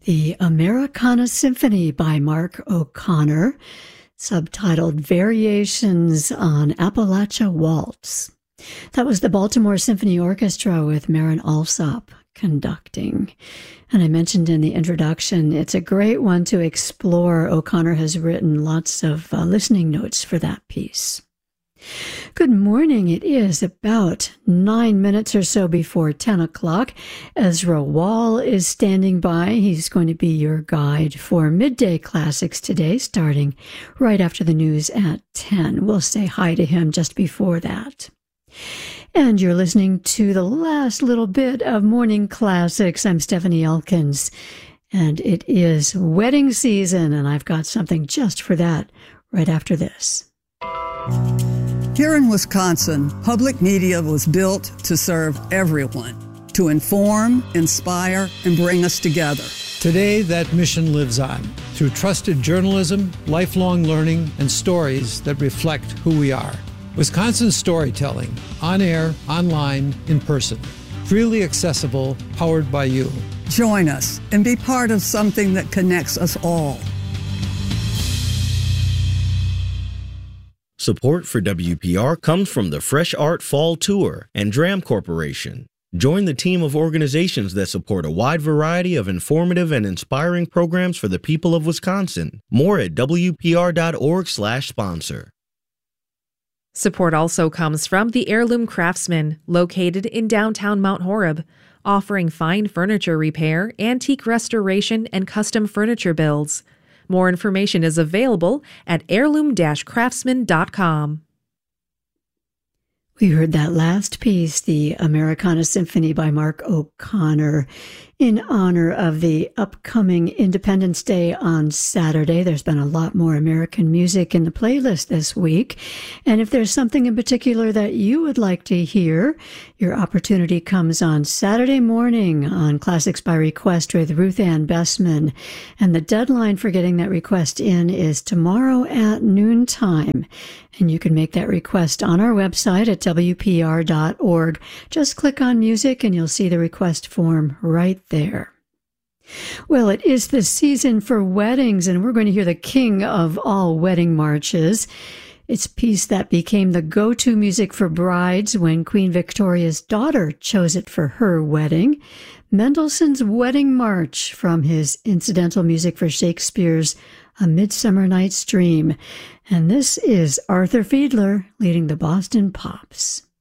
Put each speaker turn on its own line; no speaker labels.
The Americana Symphony by Mark O'Connor, subtitled Variations on Appalachia Waltz. That was the Baltimore Symphony Orchestra with Marin Alsop conducting. And I mentioned in the introduction, it's a great one to explore. O'Connor has written lots of listening notes for that piece. Good morning. It is about 9 minutes or so before 10 o'clock. Ezra Wall is standing by. He's going to be your guide for Midday Classics today, starting right after the news at 10. We'll say hi to him just before that. And you're listening to the last little bit of Morning Classics. I'm Stephanie Elkins, and it is wedding season, and I've got something just for that right after this.
Here in Wisconsin, public media was built to serve everyone, to inform, inspire, and bring us together.
Today, that mission lives on through trusted journalism, lifelong learning, and stories that reflect who we are. Wisconsin storytelling, on air, online, in person. Freely accessible, powered by you.
Join us and be part of something that connects us all.
Support for WPR comes from the Fresh Art Fall Tour and DRAM Corporation. Join the team of organizations that support a wide variety of informative and inspiring programs for the people of Wisconsin. More at WPR.org/sponsor.
Support also comes from the Heirloom Craftsman, located in downtown Mount Horeb, offering fine furniture repair, antique restoration, and custom furniture builds. More information is available at heirloom-craftsman.com.
We heard that last piece, the Americana Symphony by Mark O'Connor, in honor of the upcoming Independence Day on Saturday. There's been a lot more American music in the playlist this week. And if there's something in particular that you would like to hear, your opportunity comes on Saturday morning on Classics by Request with Ruth Ann Bessman. And the deadline for getting that request in is tomorrow at noontime. And you can make that request on our website at WPR.org. Just click on music and you'll see the request form right there. Well, it is the season for weddings, and we're going to hear the king of all wedding marches. It's a piece that became the go-to music for brides when Queen Victoria's daughter chose it for her wedding. Mendelssohn's Wedding March from his incidental music for Shakespeare's A Midsummer Night's Dream. And this is Arthur Fiedler leading the Boston Pops.